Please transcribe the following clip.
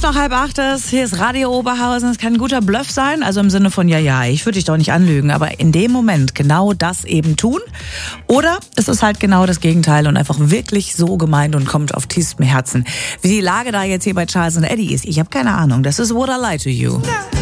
nach 7:30, hier ist Radio Oberhausen. Es kann ein guter Bluff sein, also im Sinne von, ja, ich würde dich doch nicht anlügen, aber in dem Moment genau das eben tun. Oder es ist halt genau das Gegenteil und einfach wirklich so gemeint und kommt auf tiefstem Herzen. Wie die Lage da jetzt hier bei Charles und Eddie ist, ich habe keine Ahnung. Das ist Would I Lie to You.